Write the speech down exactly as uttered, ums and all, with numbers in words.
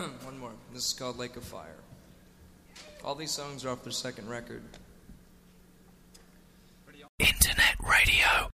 One more. This is called Lake of Fire. All these songs are off their second record. Internet radio.